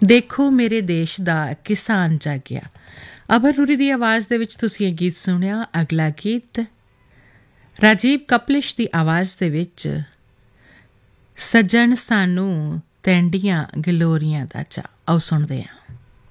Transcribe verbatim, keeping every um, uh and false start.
ਦੇਖੋ ਮੇਰੇ ਦੇਸ਼ ਦਾ ਕਿਸਾਨ ਜਾਗਿਆ। ਅਭਰ ਰੂਰੀ ਦੀ ਆਵਾਜ਼ ਦੇ ਵਿੱਚ ਤੁਸੀਂ ਇਹ ਗੀਤ ਸੁਣਿਆ। ਅਗਲਾ ਗੀਤ ਰਾਜੀਵ ਕਪਲਿਸ਼ ਦੀ ਆਵਾਜ਼ ਦੇ ਵਿੱਚ ਸੱਜਣ ਸਾਨੂੰ ਤੈਂਡੀਆਂ ਗਲੋਰੀਆਂ ਦਾ ਚਾ। ਆਓ ਸੁਣਦੇ ਹਾਂ।